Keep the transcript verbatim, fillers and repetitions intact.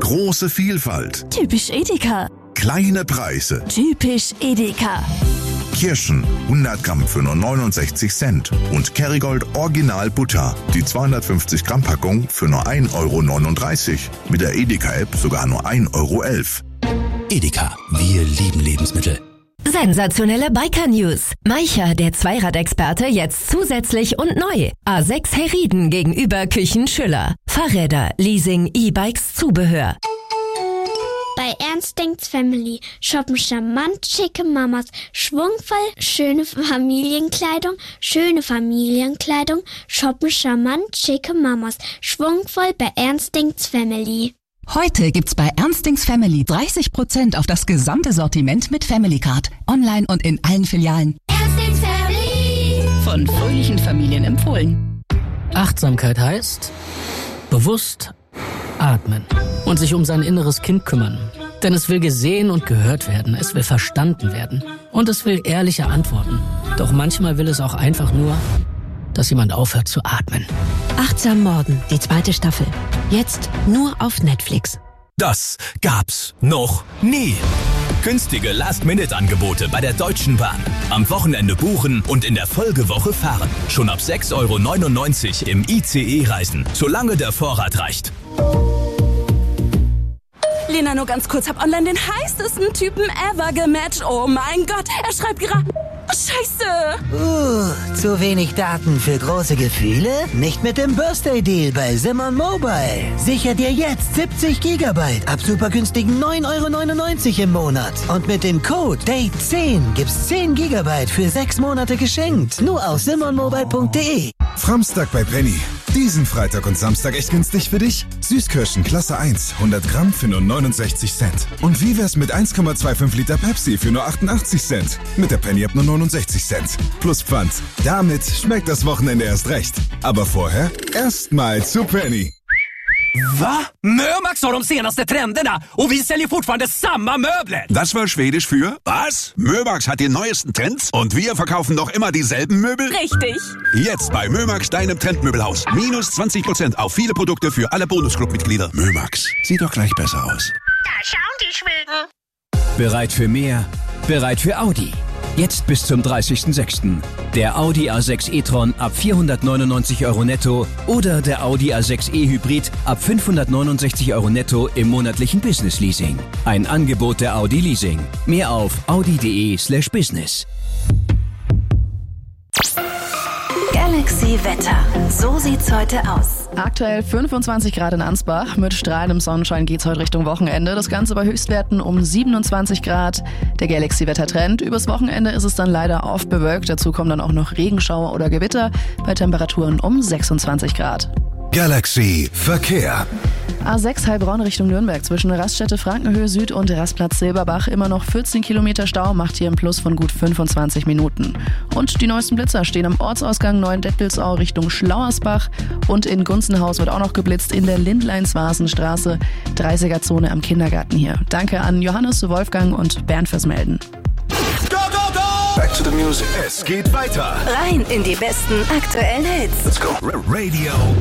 Große Vielfalt. Typisch Edeka. Kleine Preise. Typisch Edeka. Kirschen hundert Gramm für nur neunundsechzig Cent und Kerrygold Original Butter, die zweihundertfünfzig Gramm Packung für nur ein Euro neununddreißig. Mit der Edeka-App sogar nur ein Euro elf. Edeka, wir lieben Lebensmittel. Sensationelle Biker-News. Maicher, der Zweirad-Experte, jetzt zusätzlich und neu. A sechs Herrieden gegenüber Küchen Schüller. Fahrräder, Leasing, E-Bikes, Zubehör. Bei Ernst denkt's Family shoppen charmant schicke Mamas, schwungvoll schöne Familienkleidung, schöne Familienkleidung, shoppen charmant schicke Mamas, schwungvoll bei Ernst denkt's Family. Heute gibt's bei Ernst denkt's Family dreißig Prozent auf das gesamte Sortiment mit Family Card. Online und in allen Filialen. Ernst denkt's Family. Von fröhlichen Familien empfohlen. Achtsamkeit heißt bewusst atmen und sich um sein inneres Kind kümmern. Denn es will gesehen und gehört werden, es will verstanden werden und es will ehrliche Antworten. Doch manchmal will es auch einfach nur, dass jemand aufhört zu atmen. Achtsam Morden, die zweite Staffel. Jetzt nur auf Netflix. Das gab's noch nie. Günstige Last-Minute-Angebote bei der Deutschen Bahn. Am Wochenende buchen und in der Folgewoche fahren. Schon ab sechs Euro neunundneunzig im I C E-Reisen, solange der Vorrat reicht. Lena, nur ganz kurz, hab online den heißesten Typen ever gematcht. Oh mein Gott, er schreibt gerade... Oh, Scheiße! Uh, zu wenig Daten für große Gefühle? Nicht mit dem Birthday-Deal bei Simon Mobile. Sicher dir jetzt siebzig Gigabyte ab super günstigen neun Euro neunundneunzig im Monat. Und mit dem Code Date zehn gibt's zehn Gigabyte für sechs Monate geschenkt. Nur auf simon mobile punkt de. Framstag bei Penny. Diesen Freitag und Samstag echt günstig für dich? Süßkirschen Klasse eins, hundert Gramm für nur neunundsechzig Cent. Und wie wär's mit eins Komma fünfundzwanzig Liter Pepsi für nur achtundachtzig Cent? Mit der Penny App nur neunundsechzig Cent. Plus Pfand. Damit schmeckt das Wochenende erst recht. Aber vorher erstmal zu Penny. Va? Mömax har de senaste trenderna och vi säljer fortfarande samma möbler. Das war Schwedisch für was? Mömax hat die neuesten Trends und wir verkaufen noch immer dieselben Möbel? Richtig. Jetzt bei Mömax, deinem Trendmöbelhaus. Minus zwanzig Prozent auf viele Produkte für alle Bonusclub-Mitglieder. Mömax, sieht doch gleich besser aus. Da schauen die Schweden. Bereit für mehr? Bereit für Audi. Jetzt bis zum dreißigsten sechsten Der Audi A sechs e-tron ab vierhundertneunundneunzig Euro netto oder der Audi A sechs e-Hybrid ab fünfhundertneunundsechzig Euro netto im monatlichen Business Leasing. Ein Angebot der Audi Leasing. Mehr auf audi.de slash business. Galaxy Wetter. So sieht's heute aus. Aktuell fünfundzwanzig Grad in Ansbach. Mit strahlendem Sonnenschein geht's heute Richtung Wochenende. Das Ganze bei Höchstwerten um siebenundzwanzig Grad. Der Galaxy-Wettertrend. Übers Wochenende ist es dann leider oft bewölkt. Dazu kommen dann auch noch Regenschauer oder Gewitter bei Temperaturen um sechsundzwanzig Grad. Galaxy Verkehr. A sechs Heilbronn Richtung Nürnberg zwischen Raststätte Frankenhöhe Süd und Rastplatz Silberbach immer noch vierzehn Kilometer Stau, macht hier einen Plus von gut fünfundzwanzig Minuten. Und die neuesten Blitzer stehen am Ortsausgang Neuendettelsau Richtung Schlauersbach und in Gunzenhaus wird auch noch geblitzt in der Lindleins-Wasenstraße, dreißiger-Zone am Kindergarten hier. Danke an Johannes, Wolfgang und Bernd fürs Melden. Go, go, go! Back to the music. Es geht weiter. Rein in die besten aktuellen Hits. Let's go. Radio